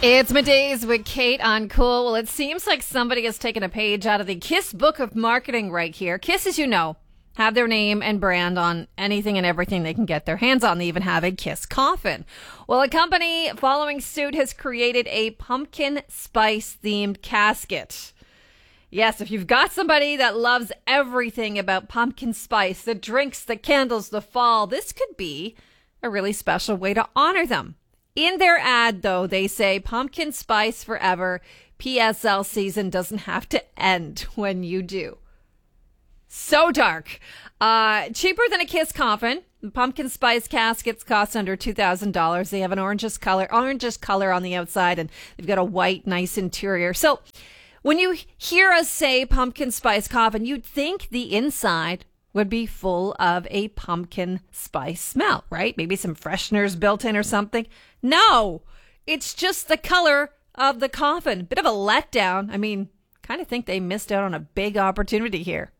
It's Middays with Kate on Cool. Well, it seems like somebody has taken a page out of the Kiss book of marketing right here. Kiss, as you know, have their name and brand on anything and everything they can get their hands on. They even have a Kiss coffin. Well, a company following suit has created a pumpkin spice themed casket. Yes, if you've got somebody that loves everything about pumpkin spice, the drinks, the candles, the fall, this could be a really special way to honor them. In their ad, though, they say pumpkin spice forever. PSL season doesn't have to end when you do. So dark. Cheaper than a Kiss coffin. Pumpkin spice caskets cost under $2,000. They have an orangish color on the outside, and they've got a white, nice interior. So when you hear us say pumpkin spice coffin, you'd think the inside would be full of a pumpkin spice smell, right? Maybe some fresheners built in or something. No, it's just the color of the coffin. Bit of a letdown. I mean, kind of think they missed out on a big opportunity here.